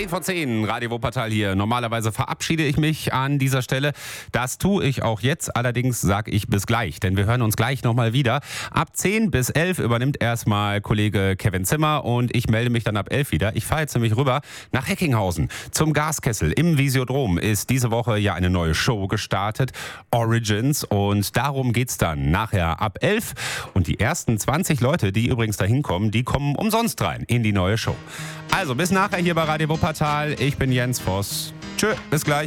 10 vor 10, Radio Wuppertal hier. Normalerweise verabschiede ich mich an dieser Stelle. Das tue ich auch jetzt. Allerdings sage ich bis gleich, denn wir hören uns gleich nochmal wieder. Ab 10 bis 11 übernimmt erstmal Kollege Kevin Zimmer und ich melde mich dann ab 11 wieder. Ich fahre jetzt nämlich rüber nach Heckinghausen zum Gaskessel. Im Visiodrom ist diese Woche ja eine neue Show gestartet, Origins. Und darum geht's dann nachher ab 11. Und die ersten 20 Leute, die übrigens da hinkommen, die kommen umsonst rein in die neue Show. Also bis nachher hier bei Radio Wuppertal. Ich bin Jens Voss. Tschö, bis gleich.